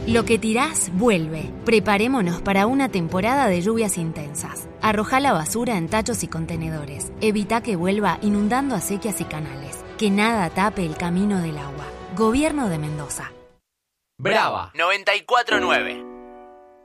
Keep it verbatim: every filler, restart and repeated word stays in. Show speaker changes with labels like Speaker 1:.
Speaker 1: Lo que tirás, vuelve. Preparémonos para una temporada de lluvias intensas. Arrojá la basura en tachos y contenedores. Evita que vuelva inundando acequias y canales. Que nada tape el camino del agua. Gobierno de Mendoza.
Speaker 2: Brava noventa y cuatro nueve.